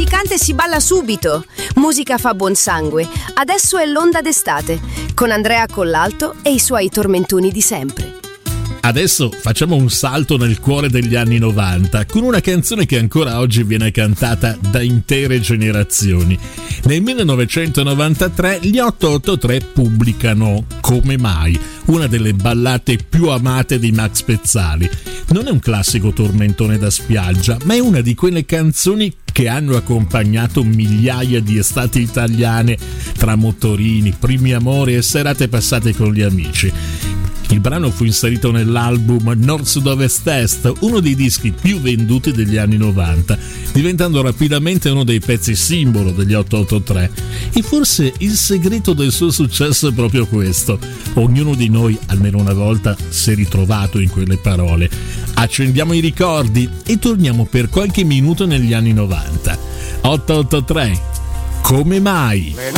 canta e si balla subito. Musica fa buon sangue. Adesso è l'onda d'estate, con Andrea Collalto e i suoi tormentoni di sempre. Adesso facciamo un salto nel cuore degli anni 90 con una canzone che ancora oggi viene cantata da intere generazioni. Nel 1993 gli 883 pubblicano Come mai, una delle ballate più amate di Max Pezzali. Non è un classico tormentone da spiaggia, ma è una di quelle canzoni che hanno accompagnato migliaia di estati italiane tra motorini, primi amori e serate passate con gli amici. Il brano fu inserito nell'album Nord Sud Ovest Est, uno dei dischi più venduti degli anni 90, diventando rapidamente uno dei pezzi simbolo degli 883. E forse il segreto del suo successo è proprio questo. Ognuno di noi, almeno una volta, si è ritrovato in quelle parole. Accendiamo i ricordi e torniamo per qualche minuto negli anni 90. 883. Come mai? Le